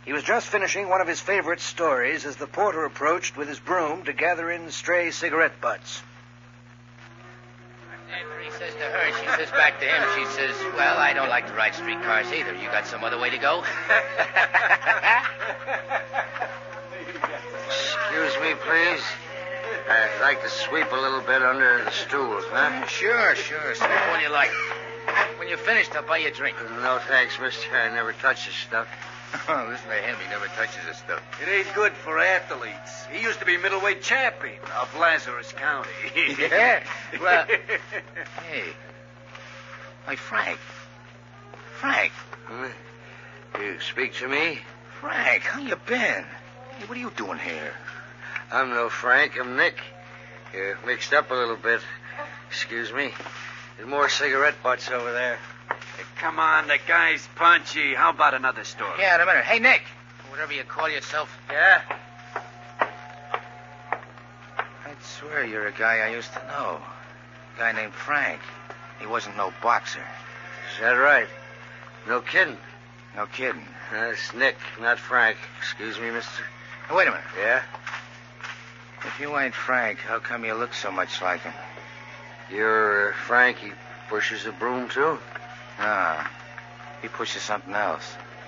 He was just finishing one of his favorite stories as the porter approached with his broom to gather in stray cigarette butts. After he says to her, she says back to him, she says, well, I don't like to ride streetcars either. You got some other way to go? Excuse me, please. I'd like to sweep a little bit under the stools, huh? Sure. Sweep all you like. When you're finished, I'll buy you a drink. No, thanks, mister. I never touch this stuff. Oh, listen to him. He never touches this stuff. It ain't good for athletes. He used to be middleweight champion of Lazarus County. Yeah? Well, hey. Hey, Frank. Frank. Huh? You speak to me? Frank, how you been? Hey, what are you doing here? I'm no Frank. I'm Nick. You're mixed up a little bit. Excuse me. There's more cigarette butts over there. Hey, come on, the guy's punchy. How about another story? Yeah, in a minute. Hey, Nick. Whatever you call yourself. Yeah? I'd swear you're a guy I used to know. A guy named Frank. He wasn't no boxer. Is that right? No kidding. No kidding. It's Nick, not Frank. Excuse me, mister. Hey, wait a minute. Yeah? If you ain't Frank, how come you look so much like him? You're Frank. He pushes a broom, too? Ah, he pushes something else.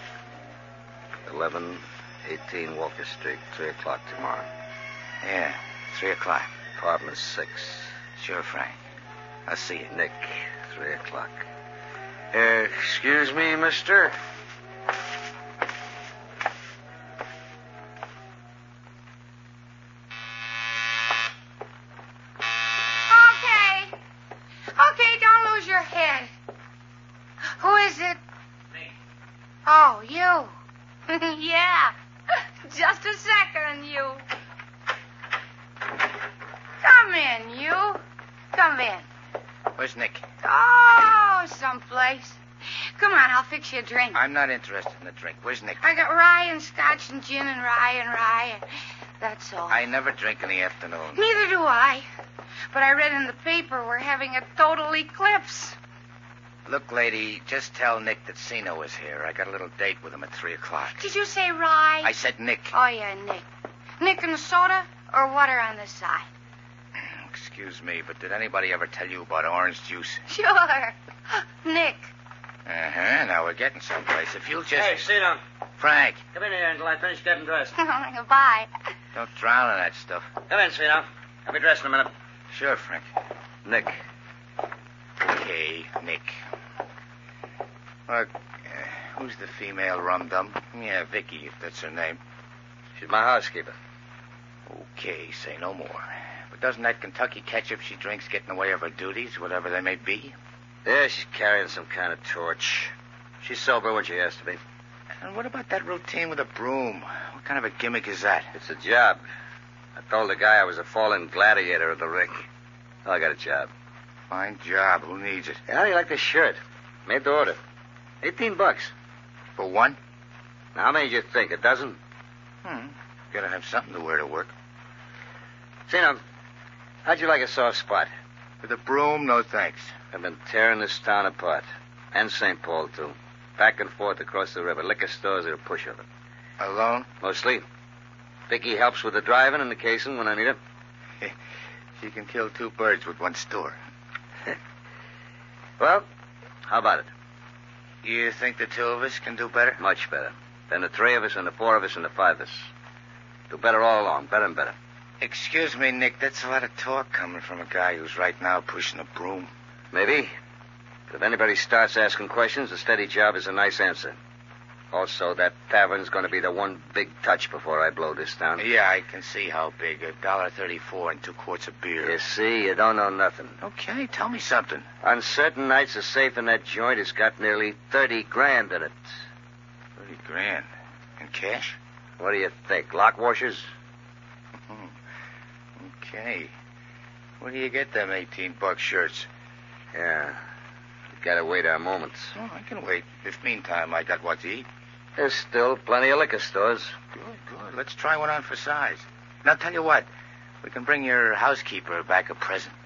1118 Walker Street, 3 o'clock tomorrow. Yeah, 3 o'clock. Apartment 6. Sure, Frank. I'll see you. Nick, 3 o'clock. Excuse me, mister? Okay, don't lose your head. Who is it? Me. Oh, you. Yeah. Just a second, you. Come in, you. Come in. Where's Nick? Oh, someplace. Come on, I'll fix you a drink. I'm not interested in the drink. Where's Nick? I got rye and scotch and gin and rye. That's all. I never drink in the afternoon. Neither do I. But I read in the paper we're having a total eclipse. Look, lady, just tell Nick that Sino is here. I got a little date with him at 3 o'clock. Did you say rye? I said Nick. Oh, yeah, Nick. Nick and soda or water on the side? Excuse me, but did anybody ever tell you about orange juice? Sure. Nick. Uh-huh. Now we're getting someplace. If you'll just... Hey, sit down. Frank, Come in here until I finish getting dressed. Goodbye. don't drown in that stuff. Come in, Sino. I'll be dressed in a minute. Sure, Frank. Nick. Okay, Nick. Look, who's the female rum-dum? Yeah, Vicky, if that's her name. She's my housekeeper. Okay, say no more. But doesn't that Kentucky ketchup she drinks get in the way of her duties, whatever they may be? Yeah, she's carrying some kind of torch. She's sober when she has to be. And what about that routine with a broom? What kind of a gimmick is that? It's a job. I told the guy I was a fallen gladiator of the ring. Well, I got a job. Fine job. Who needs it? How do you like this shirt? Made to order. $18. For one? Now, how many do you think? A dozen? Gotta have something to wear to work. Sino, how'd you like a soft spot? With a broom, no thanks. I've been tearing this town apart. And St. Paul, too. Back and forth across the river. Liquor stores are a push of it. Alone? Mostly. Vicky helps with the driving and the casing when I need it. She can kill two birds with one store. Well, how about it? You think the two of us can do better? Much better. Than the three of us and the four of us and the five of us. Do better all along. Better and better. Excuse me, Nick. That's a lot of talk coming from a guy who's right now pushing a broom. Maybe. But if anybody starts asking questions, a steady job is a nice answer. Also, that tavern's going to be the one big touch before I blow this town. Yeah, I can see how big. $1.34 and 2 quarts of beer. You see, you don't know nothing. Okay, tell me something. On certain nights, the safe in that joint has got nearly 30 grand in it. 30 grand? In cash? What do you think? Lock washers? Okay. Where do you get them $18 shirts? Yeah. We gotta wait our moments. Oh, I can wait. If meantime I got what to eat. There's still plenty of liquor stores. Good. Let's try one on for size. Now, tell you what. We can bring your housekeeper back a present.